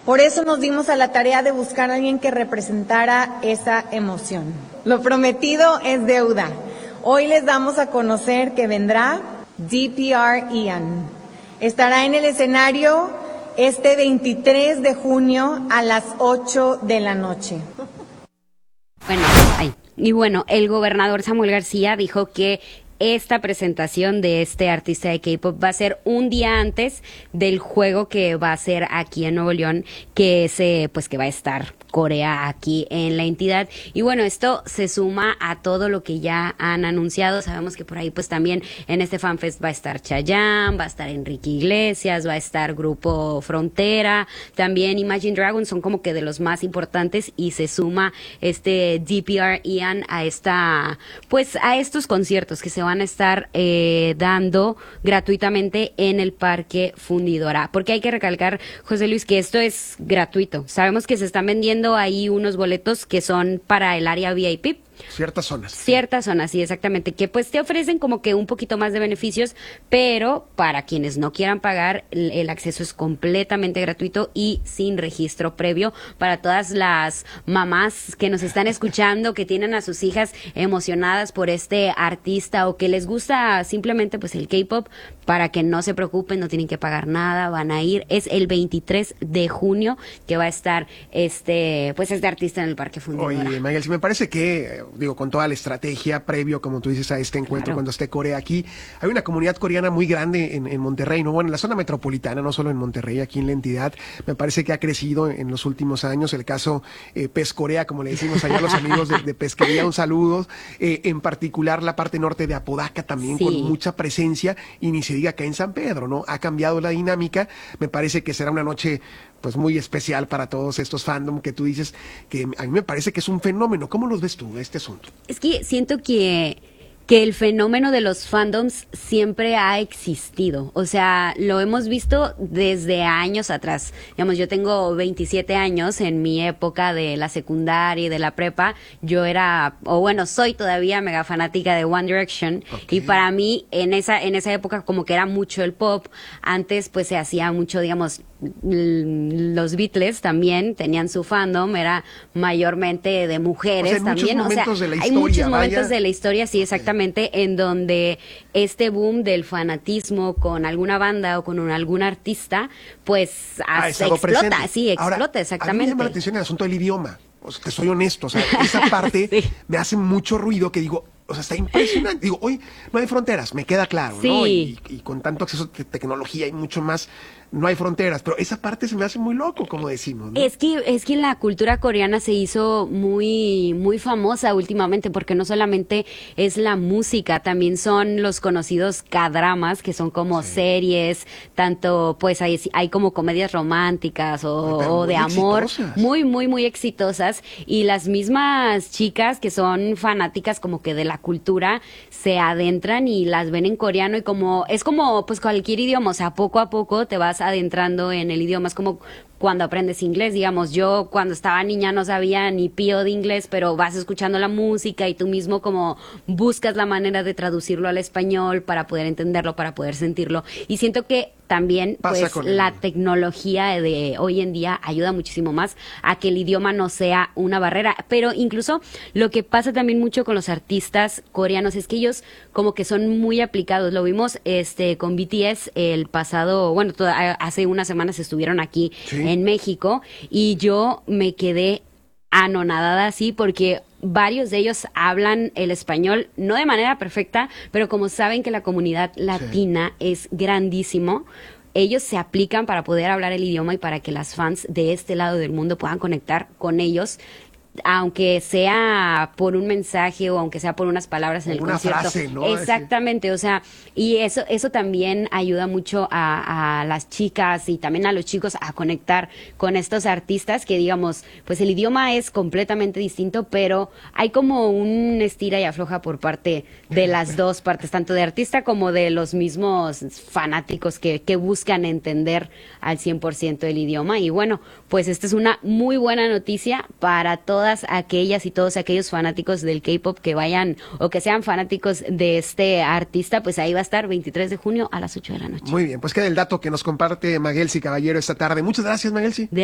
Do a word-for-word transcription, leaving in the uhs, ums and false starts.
Por eso nos dimos a la tarea de buscar a alguien que representara esa emoción. Lo prometido es deuda. Hoy les damos a conocer que vendrá D P R Ian. Estará en el escenario este veintitrés de junio a las ocho de la noche. Bueno, ay. Y bueno, el gobernador Samuel García dijo que esta presentación de este artista de K-pop va a ser un día antes del juego que va a ser aquí en Nuevo León, que es, eh, pues que va a estar Corea aquí en la entidad. Y bueno, esto se suma a todo lo que ya han anunciado. Sabemos que por ahí pues también en este FanFest va a estar Chayanne, va a estar Enrique Iglesias, va a estar Grupo Frontera, también Imagine Dragons, son como que de los más importantes, y se suma este D P R Ian a esta, pues a estos conciertos que se van a estar eh, dando gratuitamente en el Parque Fundidora. Porque hay que recalcar, José Luis, que esto es gratuito. Sabemos que se están vendiendo ahí unos boletos que son para el área V I P. Ciertas zonas. Ciertas zonas, sí, exactamente, que pues te ofrecen como que un poquito más de beneficios, pero para quienes no quieran pagar, el, el acceso es completamente gratuito y sin registro previo. Para todas las mamás que nos están escuchando, que tienen a sus hijas emocionadas por este artista o que les gusta simplemente pues el K-pop, para que no se preocupen, no tienen que pagar nada, van a ir. Es el veintitrés de junio que va a estar este pues este artista en el Parque Fundidora. Oye, Miguel, si me parece que digo, con toda la estrategia previo, como tú dices, a este encuentro, Claro. Cuando esté Corea aquí, hay una comunidad coreana muy grande en, en Monterrey, ¿no? Bueno, en la zona metropolitana, no solo en Monterrey, aquí en la entidad, me parece que ha crecido en los últimos años. El caso eh, Pez Corea, como le decimos allá a los amigos de, de Pesquería, un saludo, eh, en particular la parte norte de Apodaca también, Sí. con mucha presencia, y ni se diga acá en San Pedro, ¿no? Ha cambiado la dinámica, me parece que será una noche pues muy especial para todos estos fandom que tú dices, que a mí me parece que es un fenómeno. ¿Cómo los ves tú, este asunto? Es que siento que, que el fenómeno de los fandoms siempre ha existido. O sea, lo hemos visto desde años atrás. Digamos, yo tengo veintisiete años. En mi época de la secundaria y de la prepa, yo era, o bueno, soy todavía mega fanática de One Direction. Okay. Y para mí, en esa, en esa época, como que era mucho el pop. Antes, pues se hacía mucho, digamos, los Beatles también tenían su fandom, era mayormente de mujeres. O sea, hay también, muchos o sea, momentos de la hay historia, muchos momentos vaya. de la historia, sí, exactamente, okay. En donde este boom del fanatismo con alguna banda o con un, algún artista, pues ah, hace, explota, presente. sí, explota. Ahora, exactamente. A mí me llama la atención el asunto del idioma. O sea, que soy honesto, o sea, esa parte sí. me hace mucho ruido, que digo, o sea, está impresionante. Digo, hoy no hay fronteras, me queda claro, sí. ¿no? Y, y con tanto acceso a tecnología y mucho más, no hay fronteras, pero esa parte se me hace muy loco, como decimos, ¿no? Es que, es que la cultura coreana se hizo muy, muy famosa últimamente, porque no solamente es la música, también son los conocidos K-dramas, que son como sí. series, tanto, pues hay, hay como comedias románticas o, o de amor, exitosas. muy, muy, muy exitosas, y las mismas chicas que son fanáticas como que de la cultura, se adentran y las ven en coreano, y como, es como, pues cualquier idioma, o sea, poco a poco te vas adentrando en el idioma. Es como cuando aprendes inglés, digamos, yo cuando estaba niña no sabía ni pío de inglés, pero vas escuchando la música y tú mismo como buscas la manera de traducirlo al español para poder entenderlo, para poder sentirlo. Y siento que también pues la tecnología de hoy en día ayuda muchísimo más a que el idioma no sea una barrera, pero incluso lo que pasa también mucho con los artistas coreanos es que ellos como que son muy aplicados. Lo vimos este con B T S el pasado, bueno, toda, hace unas semanas estuvieron aquí sí. en México, y yo me quedé anonadada así porque varios de ellos hablan el español, no de manera perfecta, pero como saben que la comunidad latina sí. es grandísimo, ellos se aplican para poder hablar el idioma y para que las fans de este lado del mundo puedan conectar con ellos, aunque sea por un mensaje o aunque sea por unas palabras en el una concierto. Frase, ¿no? Exactamente, o sea, y eso eso también ayuda mucho a, a las chicas y también a los chicos a conectar con estos artistas que, digamos, pues el idioma es completamente distinto, pero hay como un estira y afloja por parte de las dos partes, tanto de artista como de los mismos fanáticos que, que buscan entender al cien por ciento el idioma. Y bueno, pues esta es una muy buena noticia para todas aquellas y todos aquellos fanáticos del K-pop que vayan o que sean fanáticos de este artista. Pues ahí va a estar veintitrés de junio a las ocho de la noche. Muy bien, pues queda el dato que nos comparte Maguelsi Caballero esta tarde. Muchas gracias, Maguelsi.